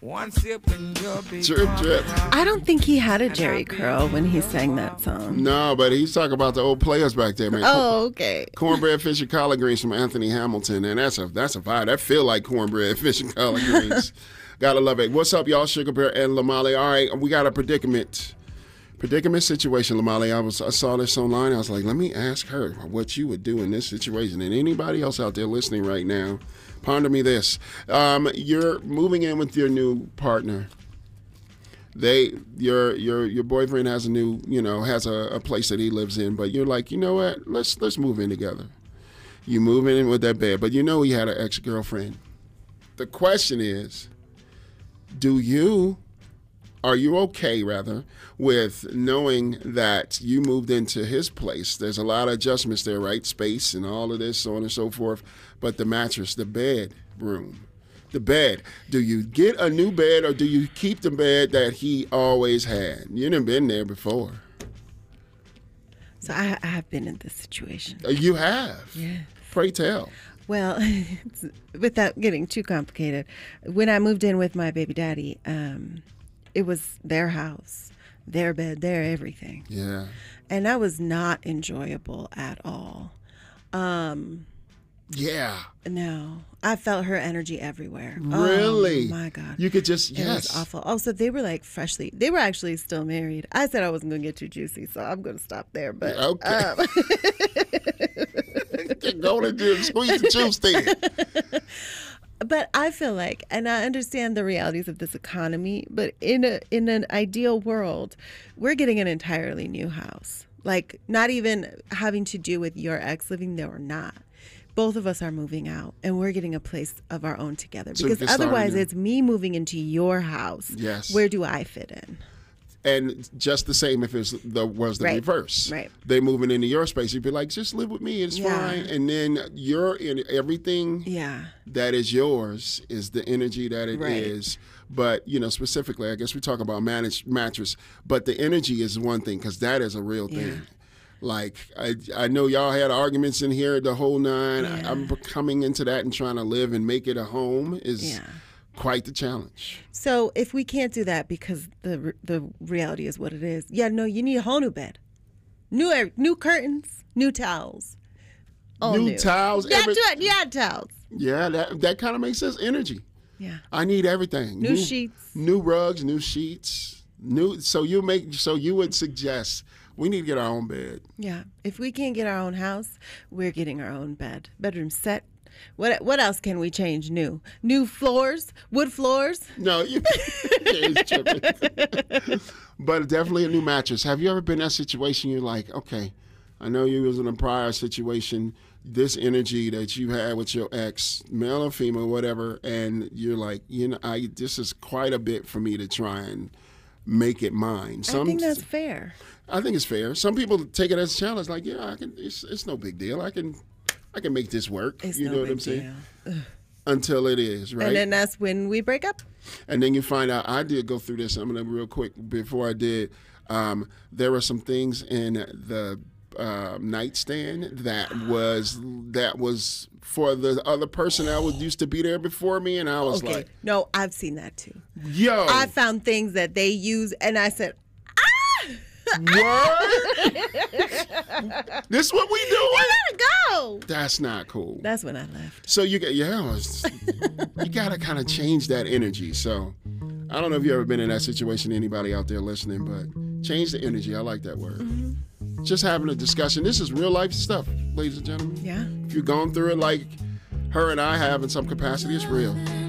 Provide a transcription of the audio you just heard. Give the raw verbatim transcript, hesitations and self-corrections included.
One sip and you'll be Drip, drip. I don't think he had a Jerry curl when he sang that song. No, but he's talking about the old players back there, man. Oh, okay. Cornbread, fish, and collard greens from Anthony Hamilton, and that's a that's a vibe. That feel like cornbread, fish, and collard greens. Gotta love it. What's up, y'all? Sugar Bear and Lamale. All right, we got a predicament. Predicament situation, Lamale. I was I saw this online. I was like, let me ask her what you would do in this situation. And anybody else out there listening right now, ponder me this. Um, you're moving in with your new partner. They, your your your boyfriend has a new, you know, has a, a place that he lives in, but you're like, you know what? Let's let's move in together. You move in with that bed, but you know he had an ex-girlfriend. The question is, do you, are you okay rather with knowing that you moved into his place? There's a lot of adjustments there, right? Space and all of this, so on and so forth. But the mattress, the bedroom, the bed. Do you get a new bed or do you keep the bed that he always had? You done been there before. So I, I have been in this situation. You have? Yeah. Pray tell. Well, without getting too complicated, when I moved in with my baby daddy, um, it was their house, their bed, their everything. Yeah. And that was not enjoyable at all. Um, yeah. No. I felt her energy everywhere. Really? Oh, my God. You could just, it yes. It was awful. Also, they were like freshly, they were actually still married. I said I wasn't going to get too juicy, so I'm going to stop there. But okay. Um, Go to do squeeze the juice then. But I feel like, and I understand the realities of this economy, but in a in an ideal world, we're getting an entirely new house. Like, not even having to do with your ex living there or not. Both of us are moving out, and we're getting a place of our own together. So because otherwise, it's me moving into your house. Yes. Where do I fit in? And just the same if it the, was the right. reverse. Right. They moving into your space. You'd be like, just live with me. It's yeah. fine. And then you're in everything yeah. that is yours is the energy that it right. is. But, you know, specifically, I guess we talk about managed mattress. But the energy is one thing because that is a real thing. Yeah. Like, I I know y'all had arguments in here the whole nine. Yeah. I, I'm coming into that and trying to live and make it a home is yeah. quite the challenge. So if we can't do that because the the reality is what it is, yeah, no, you need a whole new bed, new new curtains, new towels, all new, new towels. Yeah, every, do it. Yeah, towels. Yeah, that that kind of makes sense. Energy. Yeah. I need everything. New, new sheets. New rugs. New sheets. New. So you make. So you would suggest we need to get our own bed. Yeah. If we can't get our own house, we're getting our own bed, bedroom set. What what else can we change new? New floors? Wood floors? No, you can't tripping. But definitely a new mattress. Have you ever been in that situation you're like, okay, I know you was in a prior situation, this energy that you had with your ex, male or female, whatever, and you're like, you know, I this is quite a bit for me to try and make it mine. Some, I think that's fair. I think it's fair. Some people take it as a challenge, like, yeah, I can it's it's no big deal. I can I can make this work. It's you no know what big I'm saying? Deal. Until it is, right? And then that's when we break up. And then you find out, I did go through this. I'm going to real quick before I did. Um, there were some things in the uh, nightstand that was that was for the other person that was used to be there before me, and I was okay. like, no, I've seen that too. Yo, I found things that they use, and I said, what? This what we doing? I gotta go. That's not cool. That's when I left. So you get yeah, it's, you gotta kind of change that energy. So I don't know if you ever been in that situation. Anybody out there listening, but change the energy. I like that word. Mm-hmm. Just having a discussion. This is real life stuff, ladies and gentlemen. Yeah. If you've gone through it like her and I have in some capacity, it's real.